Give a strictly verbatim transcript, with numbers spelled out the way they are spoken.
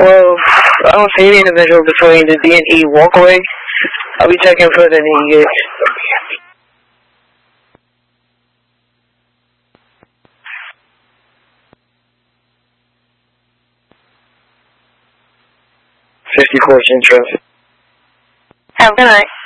Well, I don't see any individual between the D and E walkway. I'll be checking for the D and E. fifty-four Central. Have a good night.